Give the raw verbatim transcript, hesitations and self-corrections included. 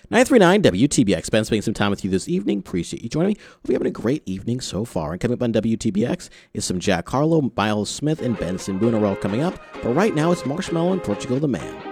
nine three nine W T B X. Ben spending some time with you this evening. Appreciate you joining me. Hope you're having a great evening so far. And coming up on W T B X is some Jack Harlow, Miles Smith, and Benson Boone are all coming up. But right now it's Marshmello and Portugal the Man.